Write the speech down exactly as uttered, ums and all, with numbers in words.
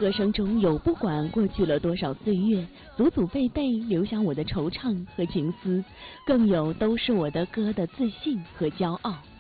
歌声中有不管过去了多少岁月，祖祖辈辈留下我的惆怅和情思，更有都是我的歌的自信和骄傲。